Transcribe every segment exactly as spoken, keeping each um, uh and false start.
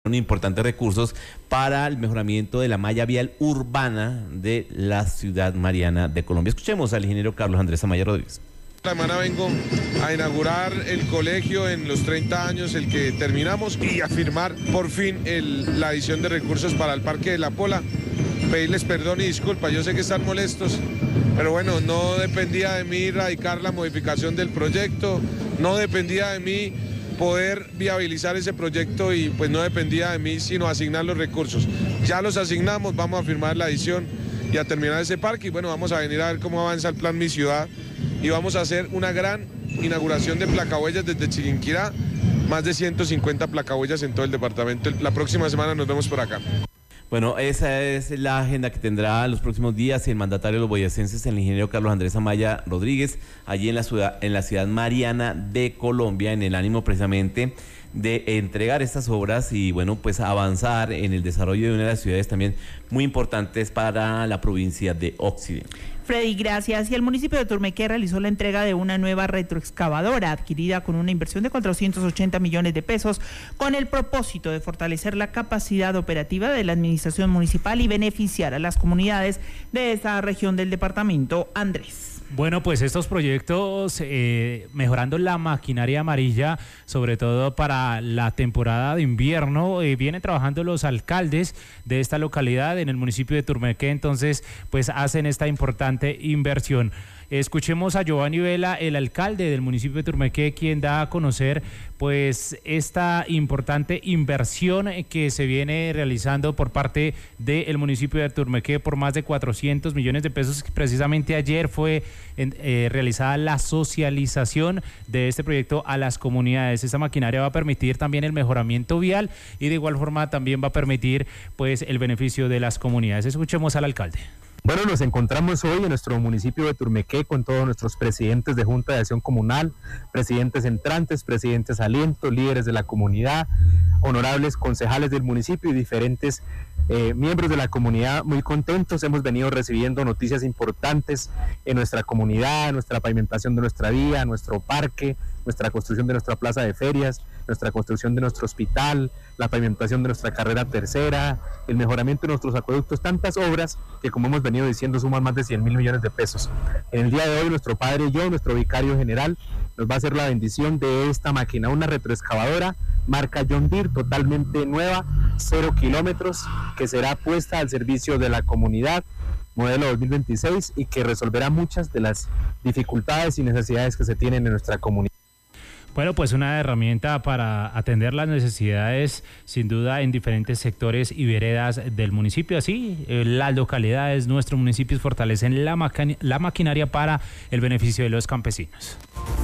importantes recursos para el mejoramiento de la malla vial urbana de la ciudad mariana de Colombia. Escuchemos al ingeniero Carlos Andrés Amaya Rodríguez. Esta semana vengo a inaugurar el colegio en los treinta años, el que terminamos, y a firmar por fin el, la adición de recursos para el Parque de la Pola. Pedirles perdón y disculpa, yo sé que están molestos, pero bueno, no dependía de mí radicar la modificación del proyecto, no dependía de mí poder viabilizar ese proyecto y pues no dependía de mí sino asignar los recursos. Ya los asignamos, vamos a firmar la adición y a terminar ese parque y bueno, vamos a venir a ver cómo avanza el plan Mi Ciudad y vamos a hacer una gran inauguración de placahuellas desde Chiquinquirá, más de ciento cincuenta placahuellas en todo el departamento. La próxima semana nos vemos por acá. Bueno, esa es la agenda que tendrá los próximos días el mandatario de los boyacenses, el ingeniero Carlos Andrés Amaya Rodríguez, allí en la ciudad, en la ciudad mariana de Colombia, en el ánimo precisamente de entregar estas obras y bueno, pues avanzar en el desarrollo de una de las ciudades también muy importantes para la provincia de Occidente. Freddy, gracias. Y el municipio de Turmequé realizó la entrega de una nueva retroexcavadora adquirida con una inversión de cuatrocientos ochenta millones de pesos con el propósito de fortalecer la capacidad operativa de la administración municipal y beneficiar a las comunidades de esta región del departamento. Andrés. Bueno, pues estos proyectos eh, mejorando la maquinaria amarilla, sobre todo para la temporada de invierno, eh, vienen trabajando los alcaldes de esta localidad en el municipio de Turmequé, entonces pues hacen esta importante inversión. Escuchemos a Giovanni Vela, el alcalde del municipio de Turmequé, quien da a conocer pues esta importante inversión que se viene realizando por parte del municipio de Turmequé por más de cuatrocientos millones de pesos. Precisamente ayer fue en, eh, realizada la socialización de este proyecto a las comunidades. Esta maquinaria va a permitir también el mejoramiento vial y de igual forma también va a permitir pues el beneficio de las comunidades. Escuchemos al alcalde. Bueno, nos encontramos hoy en nuestro municipio de Turmequé con todos nuestros presidentes de Junta de Acción Comunal, presidentes entrantes, presidentes salientes, líderes de la comunidad, honorables concejales del municipio y diferentes eh, miembros de la comunidad muy contentos. Hemos venido recibiendo noticias importantes en nuestra comunidad, nuestra pavimentación de nuestra vía, nuestro parque, nuestra construcción de nuestra plaza de ferias, nuestra construcción de nuestro hospital, la pavimentación de nuestra carrera tercera, el mejoramiento de nuestros acueductos, tantas obras que como hemos venido diciendo suman más de cien mil millones de pesos. En el día de hoy nuestro padre y yo, nuestro vicario general, nos va a hacer la bendición de esta máquina, una retroexcavadora marca John Deere, totalmente nueva, cero kilómetros, que será puesta al servicio de la comunidad, modelo dos mil veintiséis, y que resolverá muchas de las dificultades y necesidades que se tienen en nuestra comunidad. Bueno, pues una herramienta para atender las necesidades, sin duda, en diferentes sectores y veredas del municipio. Así, eh, las localidades, nuestros municipios fortalecen la, maquin- la maquinaria para el beneficio de los campesinos.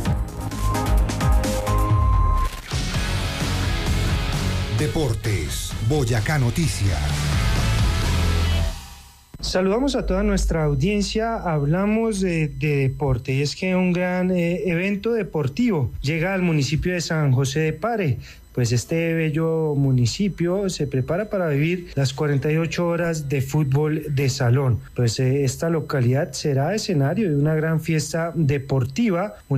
Deportes, Boyacá Noticias. Saludamos a toda nuestra audiencia, hablamos de, de deporte y es que un gran eh, evento deportivo llega al municipio de San José de Pare. Pues este bello municipio se prepara para vivir las cuarenta y ocho horas de fútbol de salón. Pues eh, esta localidad será escenario de una gran fiesta deportiva.